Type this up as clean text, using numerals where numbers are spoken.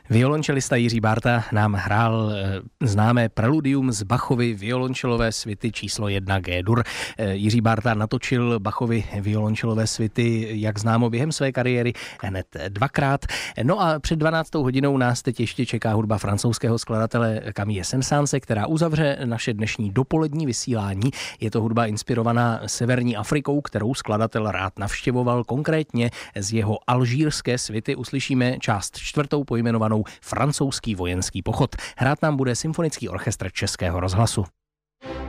Violončelista Jiří Bárta nám hrál známé preludium z Bachovy violončelové svity číslo 1 G-dur. Jiří Bárta natočil Bachovy violončelové svity, jak známo, během své kariéry hned dvakrát. No a před 12. hodinou nás teď ještě čeká hudba francouzského skladatele Camille Saint-Saënse, která uzavře naše dnešní dopolední vysílání. Je to hudba inspirovaná severní Afrikou, kterou skladatel rád navštěvoval, konkrétně z jeho alžírské svity uslyšíme část 4. pojmenovanou Francouzský vojenský pochod. Hrát nám bude Symfonický orchestr Českého rozhlasu.